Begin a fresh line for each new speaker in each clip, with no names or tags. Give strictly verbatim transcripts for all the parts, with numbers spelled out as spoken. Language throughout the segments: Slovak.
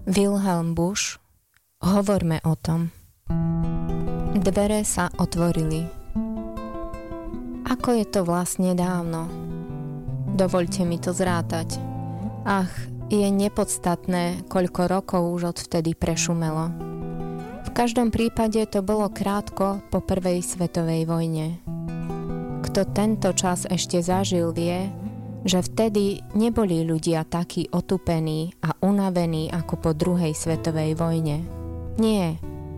Wilhelm Busch, hovorme o tom. Dvere sa otvorili. Ako je to vlastne dávno? Dovoľte mi to zrátať. Ach, je nepodstatné, koľko rokov už odvtedy prešumelo. V každom prípade to bolo krátko po prvej svetovej vojne. Kto tento čas ešte zažil, vie, že vtedy neboli ľudia takí otupení a unavení ako po druhej svetovej vojne. Nie.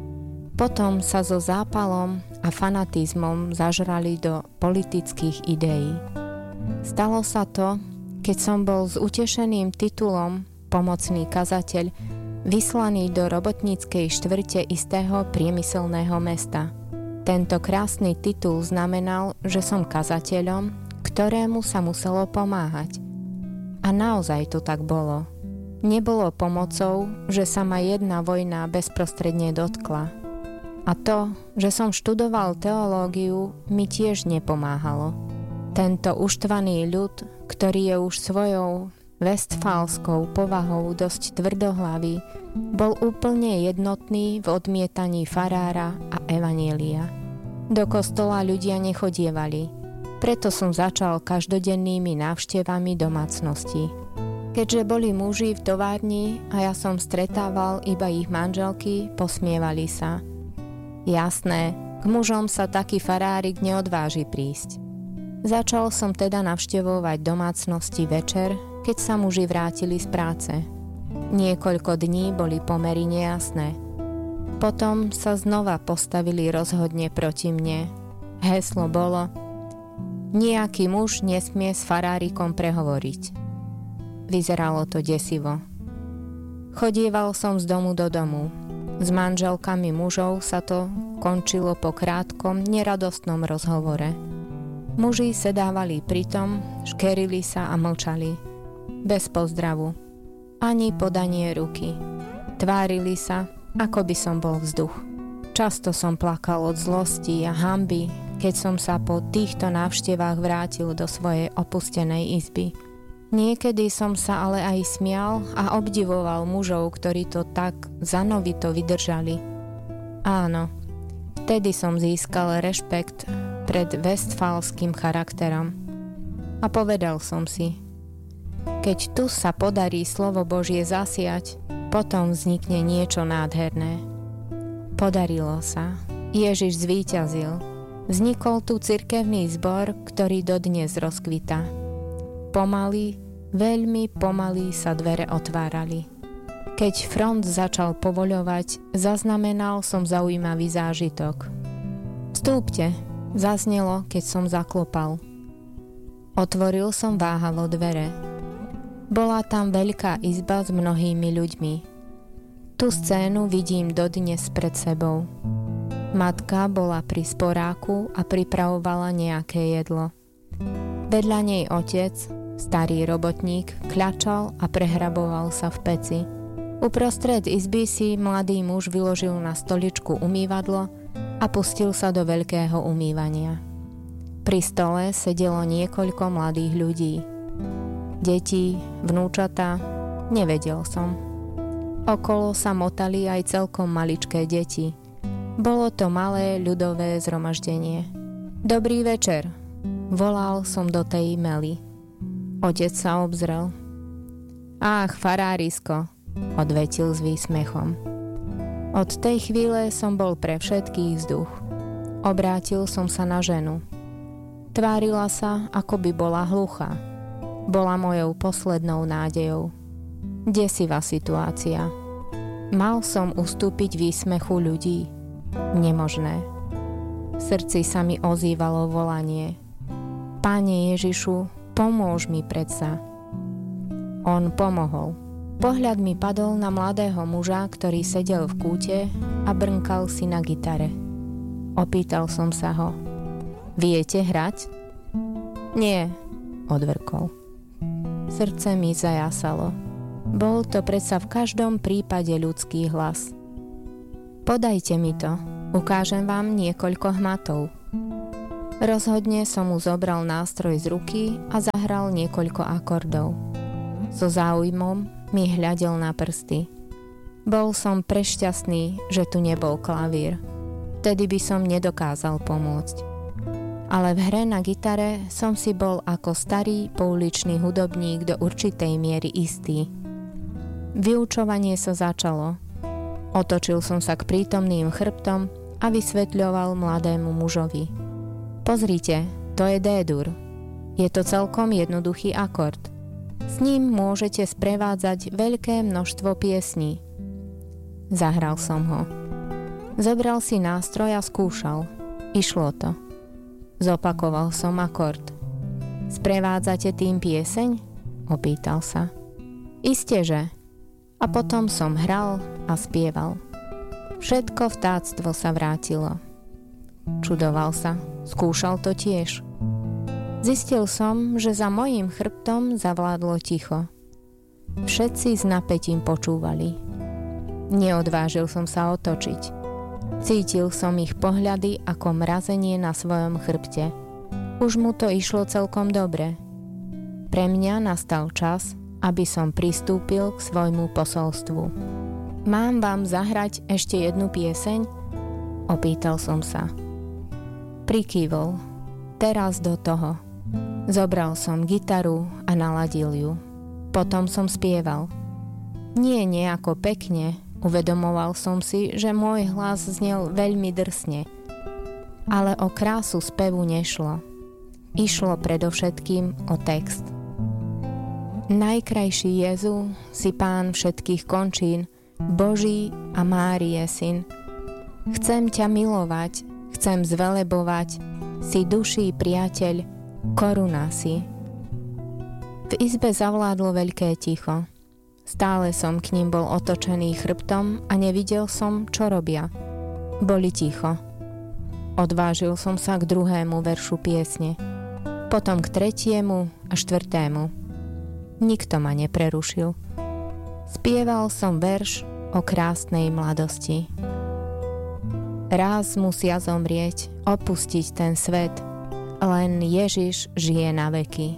Potom sa so zápalom a fanatizmom zažrali do politických ideí. Stalo sa to, keď som bol s utešeným titulom pomocný kazateľ vyslaný do robotníckej štvrte istého priemyselného mesta. Tento krásny titul znamenal, že som kazateľom, ktorému sa muselo pomáhať. A naozaj to tak bolo. Nebolo pomocou, že sa ma jedna vojna bezprostredne dotkla. A to, že som študoval teológiu, mi tiež nepomáhalo. Tento uštvaný ľud, ktorý je už svojou westfálskou povahou dosť tvrdohlavý, bol úplne jednotný v odmietaní farára a evanjelia. Do kostola ľudia nechodievali, preto som začal každodennými návštevami domácností. Keďže boli muži v továrni a ja som stretával iba ich manželky, posmievali sa. Jasné, k mužom sa taký farárik neodváži prísť. Začal som teda navštevovať domácnosti večer, keď sa muži vrátili z práce. Niekoľko dní boli pomery nejasné. Potom sa znova postavili rozhodne proti mne. Heslo bolo: nejaký muž nesmie s farárikom prehovoriť. Vyzeralo to desivo. Chodieval som z domu do domu. S manželkami mužov sa to končilo po krátkom, neradostnom rozhovore. Muži sedávali pritom, škerili sa a mlčali. Bez pozdravu. Ani podanie ruky. Tvárili sa, ako by som bol vzduch. Často som plakal od zlosti a hanby, keď som sa po týchto návštevách vrátil do svojej opustenej izby. Niekedy som sa ale aj smial a obdivoval mužov, ktorí to tak zanovito vydržali. Áno, vtedy som získal rešpekt pred westfálskym charakterom. A povedal som si, keď tu sa podarí slovo Božie zasiať, potom vznikne niečo nádherné. Podarilo sa. Ježiš zvíťazil. Vznikol tu cirkevný zbor, ktorý dodnes rozkvitá. Pomaly, veľmi pomaly sa dvere otvárali. Keď front začal povoľovať, zaznamenal som zaujímavý zážitok. Vstúpte, zaznelo, keď som zaklopal. Otvoril som váhavo dvere. Bola tam veľká izba s mnohými ľuďmi. Tú scénu vidím dodnes pred sebou. Matka bola pri sporáku a pripravovala nejaké jedlo. Vedľa nej otec, starý robotník, kľačal a prehraboval sa v peci. Uprostred izby si mladý muž vyložil na stoličku umývadlo a pustil sa do veľkého umývania. Pri stole sedelo niekoľko mladých ľudí. Deti, vnúčatá, nevedel som. Okolo sa motali aj celkom maličké deti. Bolo to malé ľudové zhromaždenie. Dobrý večer, volal som do tej mely. Otec sa obzrel. Ach, farárisko, odvetil s výsmechom. Od tej chvíle som bol pre všetkých vzduch. Obrátil som sa na ženu. Tvárila sa, ako by bola hluchá. Bola mojou poslednou nádejou. Desivá situácia. Mal som ustúpiť výsmechu ľudí. Nemožné. V srdci sa mi ozývalo volanie. Páne Ježišu, pomôž mi predsa. On pomohol. Pohľad mi padol na mladého muža, ktorý sedel v kúte a brnkal si na gitare. Opýtal som sa ho. Viete hrať? Nie, odvrkol. Srdce mi zajasalo. Bol to predsa v každom prípade ľudský hlas. Podajte mi to, ukážem vám niekoľko hmatov. Rozhodne som mu zobral nástroj z ruky a zahral niekoľko akordov. So záujmom mi hľadel na prsty. Bol som prešťastný, že tu nebol klavír. Vtedy by som nedokázal pomôcť. Ale v hre na gitare som si bol ako starý pouličný hudobník do určitej miery istý. Vyučovanie sa začalo. Otočil som sa k prítomným chrbtom a vysvetľoval mladému mužovi. Pozrite, to je D-dur. Je to celkom jednoduchý akord. S ním môžete sprevádzať veľké množstvo piesní. Zahral som ho. Zobral si nástroj a skúšal. Išlo to. Zopakoval som akord. Sprevádzate tým pieseň? Opýtal sa. Isteže. A potom som hral a spieval. Všetko vtáctvo sa vrátilo. Čudoval sa. Skúšal to tiež. Zistil som, že za mojím chrbtom zavládlo ticho. Všetci s napätím počúvali. Neodvážil som sa otočiť. Cítil som ich pohľady ako mrazenie na svojom chrbte. Už mu to išlo celkom dobre. Pre mňa nastal čas, aby som pristúpil k svojmu posolstvu. Mám vám zahrať ešte jednu pieseň? Opýtal som sa. Prikývol. Teraz do toho. Zobral som gitaru a naladil ju. Potom som spieval. Nie nejako pekne, uvedomoval som si, že môj hlas znel veľmi drsne. Ale o krásu spevu nešlo. Išlo predovšetkým o text. Najkrajší Jezu, si Pán všetkých končín, Boží a Márie syn. Chcem ťa milovať, chcem zvelebovať, si duší priateľ, koruna si. V izbe zavládlo veľké ticho. Stále som k ním bol otočený chrbtom a nevidel som, čo robia. Boli ticho. Odvážil som sa k druhému veršu piesne. Potom k tretiemu a štvrtému. Nikto ma neprerušil. Spieval som verš o krásnej mladosti. Raz musia zomrieť, opustiť ten svet, len Ježiš žije na veky.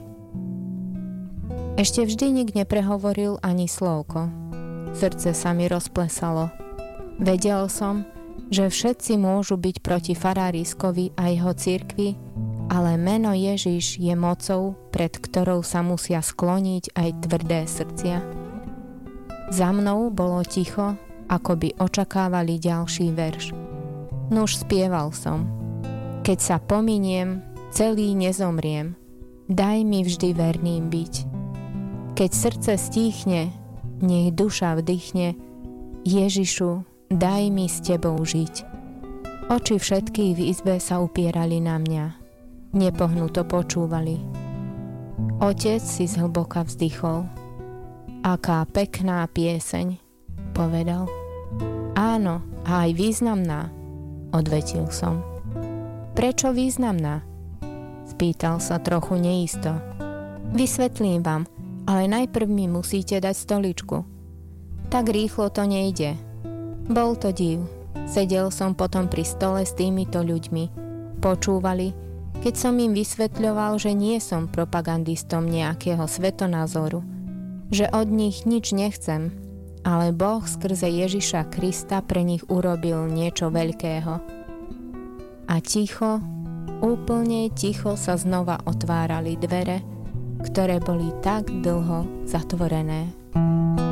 Ešte vždy nik neprehovoril ani slovko. Srdce sa mi rozplesalo. Vedel som, že všetci môžu byť proti faráriskovi a jeho cirkvi, ale meno Ježiš je mocou, pred ktorou sa musia skloniť aj tvrdé srdcia. Za mnou bolo ticho, ako by očakávali ďalší verš. Nuž spieval som. Keď sa pominiem, celý nezomriem. Daj mi vždy verným byť. Keď srdce stíchne, nech duša vdychne, Ježišu, daj mi s tebou žiť. Oči všetkých v izbe sa upierali na mňa. Nepohnuto počúvali. Otec si zhlboka vzdychol. Aká pekná pieseň, povedal. Áno, a aj významná, odvetil som. Prečo významná? Spýtal sa trochu neisto. Vysvetlím vám, ale najprv mi musíte dať stoličku. Tak rýchlo to nejde. Bol to div. Sedel som potom pri stole s týmito ľuďmi. Počúvali, keď som im vysvetľoval, že nie som propagandistom nejakého svetonázoru, že od nich nič nechcem, ale Boh skrze Ježiša Krista pre nich urobil niečo veľkého. A ticho, úplne ticho sa znova otvárali dvere, ktoré boli tak dlho zatvorené.